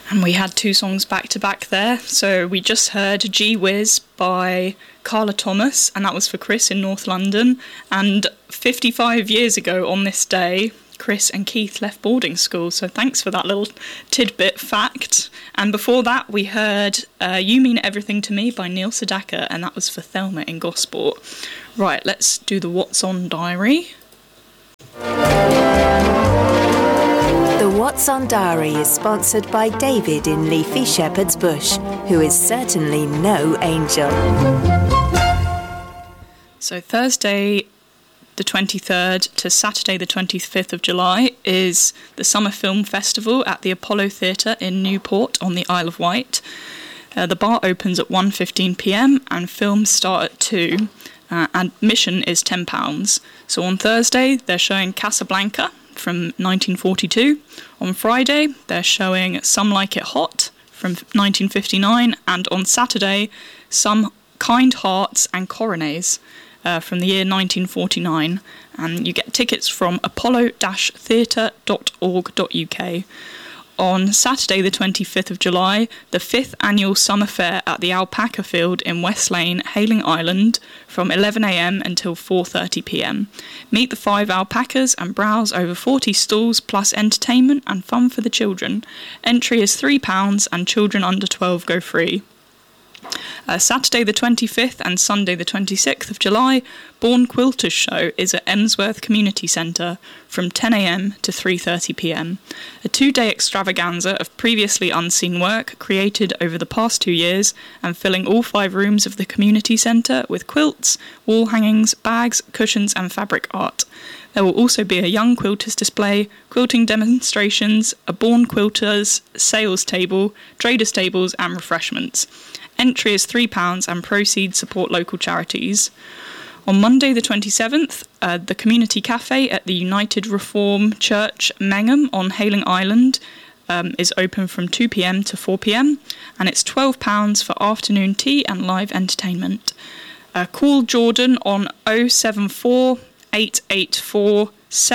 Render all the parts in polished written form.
And we had two songs back to back there. So we just heard Gee Whiz by Carla Thomas, and that was for Chris in North London. And 55 years ago on this day, Chris and Keith left boarding school. So thanks for that little tidbit fact. And before that, we heard You Mean Everything to Me by Neil Sedaka, and that was for Thelma in Gosport. Right, let's do the What's On Diary. The What's On Diary is sponsored by David in Leafy Shepherd's Bush, who is certainly no angel. So Thursday the 23rd to Saturday the 25th of July is the Summer Film Festival at the Apollo Theatre in Newport on the Isle of Wight. The bar opens at 1:15pm and films start at 2. Admission is £10. So on Thursday they're showing Casablanca from 1942. On Friday they're showing Some Like It Hot from 1959, and on Saturday Some Kind Hearts and Coronets from the year 1949, and you get tickets from apollo-theatre.org.uk. On Saturday the 25th of July, the 5th annual summer fair at the Alpaca Field in West Lane, Hayling Island, from 11am until 4:30pm. Meet the 5 alpacas and browse over 40 stalls plus entertainment and fun for the children. Entry is £3 and children under 12 go free. Saturday the 25th and Sunday the 26th of July, Born Quilters Show is at Emsworth Community Centre from 10am to 3:30pm. A 2-day extravaganza of previously unseen work created over the past 2 years and filling all 5 rooms of the community centre with quilts, wall hangings, bags, cushions and fabric art. There will also be a young quilters display, quilting demonstrations, a Born Quilters sales table, traders tables and refreshments. Entry is £3 and proceeds support local charities. On Monday the 27th, the Community Cafe at the United Reform Church Mengham on Hayling Island is open from 2pm to 4pm, and it's £12 for afternoon tea and live entertainment. Call Jordan on 074 884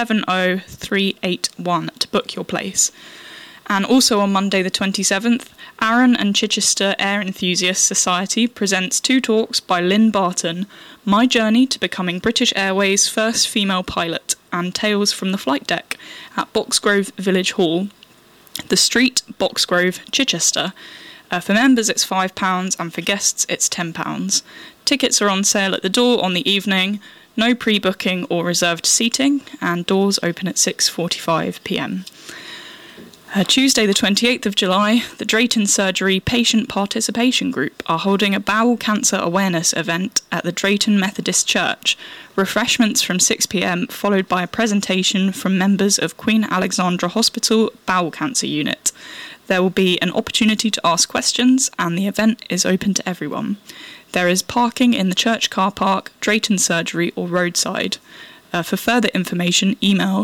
70381 to book your place. And also on Monday the 27th, Arran and Chichester Air Enthusiasts Society presents 2 talks by Lynn Barton, My Journey to Becoming British Airways' First Female Pilot, and Tales from the Flight Deck at Boxgrove Village Hall, The Street, Boxgrove, Chichester. For members it's £5 and for guests it's £10. Tickets are on sale at the door on the evening, no pre-booking or reserved seating, and doors open at 6:45pm. Tuesday the 28th of July, the Drayton Surgery Patient Participation Group are holding a bowel cancer awareness event at the Drayton Methodist Church. Refreshments from 6pm, followed by a presentation from members of Queen Alexandra Hospital Bowel Cancer Unit. There will be an opportunity to ask questions, and the event is open to everyone. There is parking in the church car park, Drayton Surgery or roadside. For further information, email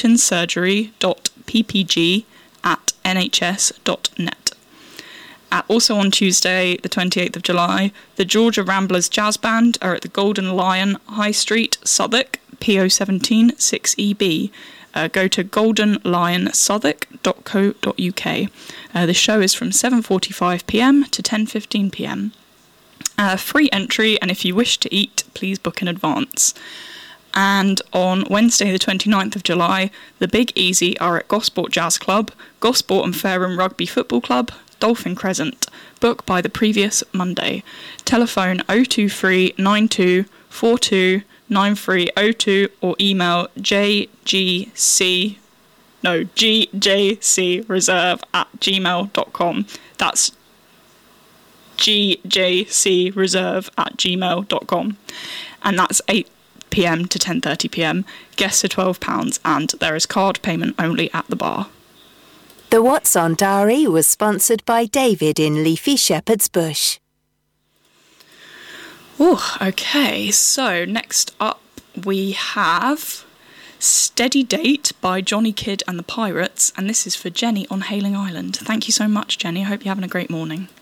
draytonsurgery.ppg@nhs.net. Also on Tuesday, the 28th of July, the Georgia Ramblers Jazz Band are at the Golden Lion, High Street, Southwark, PO17 6EB. Go to goldenlionsouthwark.co.uk. The show is from 7:45pm to 10:15pm. Free entry, and if you wish to eat, please book in advance. And on Wednesday the 29th of July, the Big Easy are at Gosport Jazz Club, Gosport and Fareham Rugby Football Club, Dolphin Crescent. Book by the previous Monday. Telephone 023 92 42 9302 or email gjcreserve@gmail.com. That's gjcreserve@gmail.com. And that's 8pm to 10:30pm. Guests are £12 and there is card payment only at the bar. The What's On Diary was sponsored by David in Leafy Shepherd's Bush. Oh, okay, so next up we have Steady Date by Johnny Kidd and the Pirates, and this is for Jenny on Hayling Island. Thank you so much, Jenny. I hope you're having a great morning.